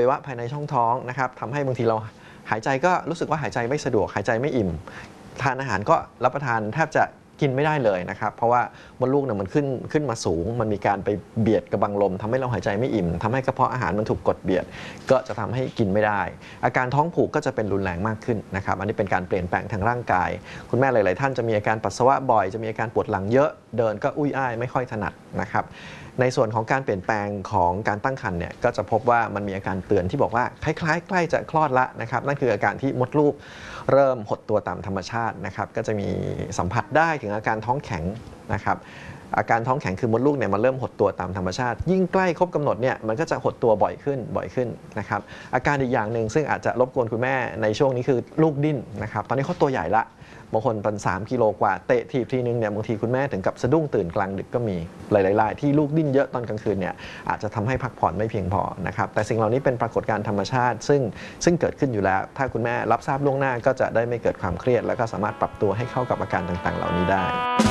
ยวะภายในช่องท้องนะครับทำให้บางทีเราหายใจก็รู้สึกว่าหายใจไม่สะดวกหายใจไม่อิ่มทานอาหารก็รับประทานแทบจะกินไม่ได้เลยนะครับเพราะว่ามดลูกเนี่ยมันขึ้นมาสูงมันมีการไปเบียดกระบังลมทำให้เราหายใจไม่อิ่มทำให้กระเพาะอาหารมันถูกกดเบียดก็จะทำให้กินไม่ได้อาการท้องผูกก็จะเป็นรุนแรงมากขึ้นนะครับอันนี้เป็นการเปลี่ยนแปลงทางร่างกายคุณแม่หลายๆท่านจะมีอาการปัสสาวะบ่อยจะมีอาการปวดหลังเยอะเดินก็อุ้ยอ้ายไม่ค่อยถนัดนะครับในส่วนของการเปลี่ยนแปลงของการตั้งครรภ์เนี่ยก็จะพบว่ามันมีอาการเตือนที่บอกว่าคล้ายๆใกล้จะคลอดละนะครับนั่นคืออาการที่มดลูกเริ่มหดตัวตามธรรมชาตินะครับก็จะมีสัมผัสได้ถึงอาการท้องแข็งนะครับอาการท้องแข็งคือมดลูกเนี่ยมันเริ่มหดตัวตามธรรมชาติยิ่งใกล้ครบกำหนดเนี่ยมันก็จะหดตัวบ่อยขึ้นนะครับอาการอีกอย่างหนึ่งซึ่งอาจจะรบกวนคุณแม่ในช่วงนี้คือลูกดิ้นนะครับตอนนี้เขาตัวใหญ่ละบางคนตอน3 กิโลกว่าเตะทีนึงเนี่ยบางทีคุณแม่ถึงกับสะดุ้งตื่นกลางดึกก็มีหลายๆรายที่ลูกดิ้นเยอะตอนกลางคืนเนี่ยอาจจะทำให้พักผ่อนไม่เพียงพอนะครับแต่สิ่งเหล่านี้เป็นปรากฏการณ์ธรรมชาติซึ่งเกิดขึ้นอยู่แล้วถ้าคุณแม่รับทราบล่วงหน้าก็จะได้ไม่เกิดความเครียดแล้วก็สามารถปรับตัวให้เข้ากับอาการต่างๆเหล่านี้ได้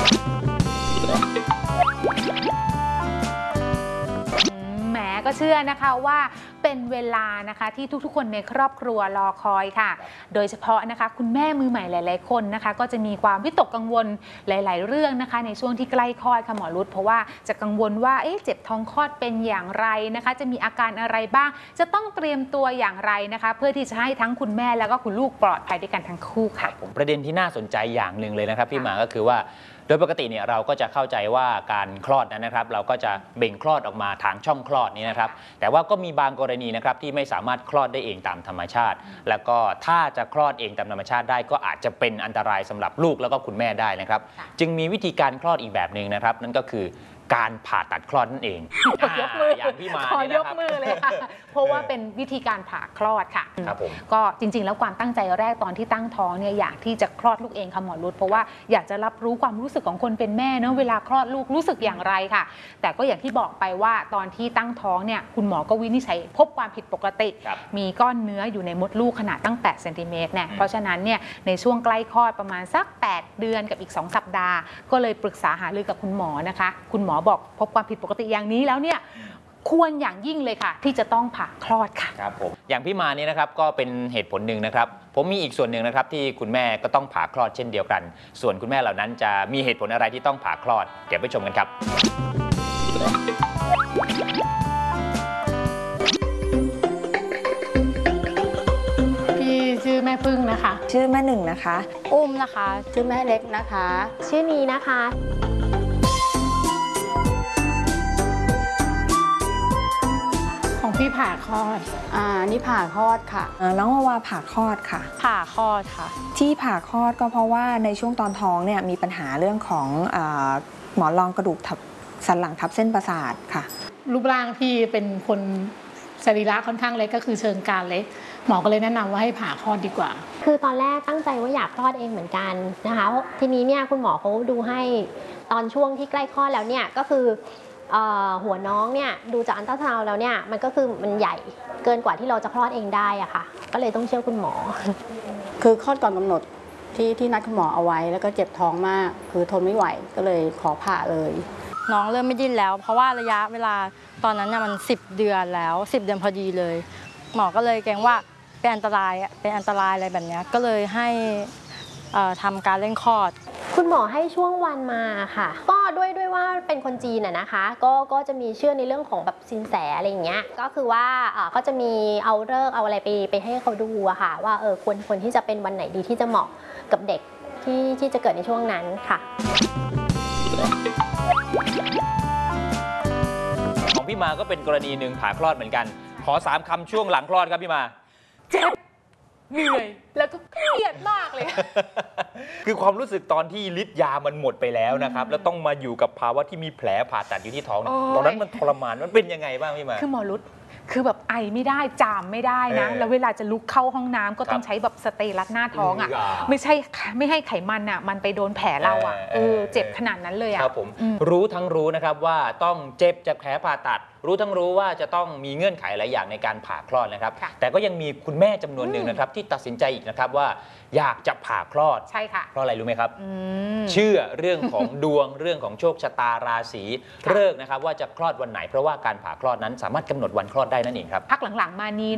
ก็เชื่อนะคะว่าเป็นเวลานะคะที่ทุกๆคนในครอบครัวรอคอยค่ะโดยเฉพาะนะคะคุณแม่มือใหม่หลายๆคนนะคะก็จะมีความวิตกกังวลหลายๆเรื่องนะคะในช่วงที่ใกล้คลอดค่ะหมอรุธเพราะว่าจะกังวลว่าเจ็บท้องคลอดเป็นอย่างไรนะคะจะมีอาการอะไรบ้างจะต้องเตรียมตัวอย่างไรนะคะเพื่อที่จะให้ทั้งคุณแม่แล้วก็คุณลูกปลอดภัยด้วยกันทั้งคู่ค่ะประเด็นที่น่าสนใจอย่างหนึ่งเลยนะครับพี่หมาก็คือว่าโดยปกติเนี่ยเราก็จะเข้าใจว่าการคลอดนั้นนะครับเราก็จะเบ่งคลอดออกมาทางช่องคลอดนี้นะครับแต่ว่าก็มีบางกรณีนะครับที่ไม่สามารถคลอดได้เองตามธรรมชาติแล้วก็ถ้าจะคลอดเองตามธรรมชาติได้ก็อาจจะเป็นอันตรายสำหรับลูกแล้วก็คุณแม่ได้นะครับจึงมีวิธีการคลอดอีกแบบหนึ่งนะครับนั่นก็คือการผ่าตัดคลอดนั่นเองยกมืออย่างที่มาขอยกมือเลยค่ะเพราะว่าเป็นวิธีการผ่าคลอดค่ะครับผมก็จริงๆแล้วความตั้งใจแรกตอนที่ตั้งท้องเนี่ยอยากที่จะคลอดลูกเองค่ะหมอรุธเพราะว่าอยากจะรับรู้ความรู้สึกของคนเป็นแม่เนาะเวลาคลอดลูกรู้สึกอย่างไรค่ะแต่ก็อย่างที่บอกไปว่าตอนที่ตั้งท้องเนี่ยคุณหมอก็วินิจฉัยพบความผิดปกติมีก้อนเนื้ออยู่ในมดลูกขนาดตั้ง8 เซนติเมตรเนี่ยเพราะฉะนั้นเนี่ยในช่วงใกล้คลอดประมาณสัก8 เดือนกับอีก2 สัปดาห์ก็เลยปรึกษาหารือกับคุณหมอนะคะคุณหมอบอกพบความผิดปกติอย่างนี้แล้วเนี่ยควรอย่างยิ่งเลยค่ะที่จะต้องผ่าคลอดค่ะครับผมอย่างพี่มานี่นะครับก็เป็นเหตุผลหนึ่งนะครับผมมีอีกส่วนหนึ่งนะครับที่คุณแม่ก็ต้องผ่าคลอดเช่นเดียวกันส่วนคุณแม่เหล่านั้นจะมีเหตุผลอะไรที่ต้องผ่าคลอดเดี๋ยวไปชมกันครับพี่ชื่อแม่พึ่งนะคะชื่อแม่หนึ่งนะคะอุ้มนะคะชื่อแม่เล็กนะคะชื่อนี้นะคะของพี่ผ่าคลอดนี่ผ่าคลอดค่ะน้องวาวาผ่าคลอดค่ะผ่าคลอดค่ะที่ผ่าคลอดก็เพราะว่าในช่วงตอนท้องเนี่ยมีปัญหาเรื่องของหมอนรองกระดูกสันหลังทับเส้นประสาทค่ะรูปร่างพี่เป็นคนสรีระค่อนข้างเล็กก็คือเชิงกรานเล็กหมอก็เลยแนะนำว่าให้ผ่าคลอดดีกว่าคือตอนแรกตั้งใจว่าอยากคลอดเองเหมือนกันนะคะทีนี้เนี่ยคุณหมอเขาดูให้ตอนช่วงที่ใกล้คลอดแล้วเนี่ยก็คือหัวน้องเนี่ยดูจากอัลตราซาวด์แล้วเนี่ยมันก็คือมันใหญ่เกินกว่าที่เราจะคลอดเองได้อะค่ะก็เลยต้องเชื่อคุณหมอคือคลอดก่อนกำหนดที่นัดคุณหมอเอาไว้แล้วก็เจ็บท้องมากคือทนไม่ไหวก็เลยขอผ่าเลยน้องเริ่มไม่ดิ้นแล้วเพราะว่าระยะเวลาตอนนั้นเนี่ยมัน10 เดือนแล้ว10 เดือนพอดีเลยหมอก็เลยเกรงว่าเป็นอันตรายอะไรแบบนี้ก็เลยให้ทำการเร่งคลอดคุณหมอให้ช่วงวันมาค่ะก็ด้วยว่าเป็นคนจีนนะคะก็จะมีเชื่อในเรื่องของแบบซินแสอะไรอย่างเงี้ยก็คือว่าก็จะมีเอาฤกษ์เอาอะไรไปให้เขาดูอะค่ะว่าควรที่จะเป็นวันไหนดีที่จะเหมาะกับเด็กที่จะเกิดในช่วงนั้นค่ะของพี่มาก็เป็นกรณีหนึ่งผ่าคลอดเหมือนกันขอ3 คำช่วงหลังคลอดครับพี่มาเจ็บเหนื่อยแล้วก็เครียดมากเลยคือความรู้สึกตอนที่ฤทธิ์ยามันหมดไปแล้วนะครับแล้วต้องมาอยู่กับภาวะที่มีแผลผ่าตัดอยู่ที่ท้องตอนนั้นมันทรมานมันเป็นยังไงบ้างพี่มาคือหมอรุธคือแบบไอไม่ได้จามไม่ได้นะแล้วเวลาจะลุกเข้าห้องน้ำก็ต้องใช้แบบสเตย์รัดหน้าท้องอ่ะไม่ให้ไขมันอ่ะมันไปโดนแผลเราอ่ะเจ็บขนาดนั้นเลยอ่ะครับผมรู้ทั้งรู้นะครับว่าต้องเจ็บจากแผลผ่าตัดรู้ทั้งรู้ว่าจะต้องมีเงื่อนไขหลายอย่างในการผ่าคลอดนะครับแต่ก็ยังมีคุณแม่จำนวนหนึ่งนะครับที่ตัดสินใจอีกนะครับว่าอยากจะผ่าคลอดใช่ค่ะเพราะอะไรรู้ไหมครับเชื่อเรื่องของดวงเรื่องของโชคชะตาราศีฤกษ์นะครับว่าจะคลอดวันไหนเพราะว่าการผ่าคลอดนั้นสามารถกำหนดวันคลอดได้นั่นเองครับพักหลังๆมานี้